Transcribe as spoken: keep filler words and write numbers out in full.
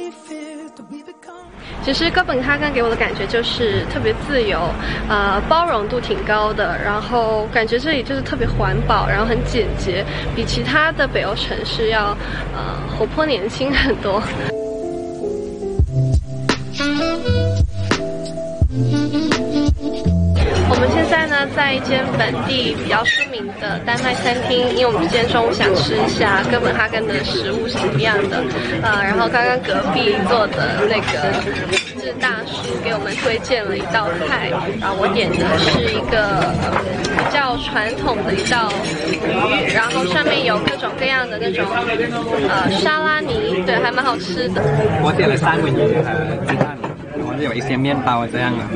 其实哥本哈根给我的感觉就是特别自由，呃，包容度挺高的，然后感觉这里就是特别环保，然后很简洁，比其他的北欧城市要呃活泼年轻很多。我们现在呢，在一间本地比较出名的丹麦餐厅，因为我们今天中午想吃一下哥本哈根的食物是怎么样的，呃，然后刚刚隔壁坐的那个是大叔给我们推荐了一道菜，啊，我点的是一个比较传统的一道鱼，然后上面有各种各样的那种呃沙拉泥，对，还蛮好吃的。 我点了三文鱼和鸡蛋，然后有一些面包这样的。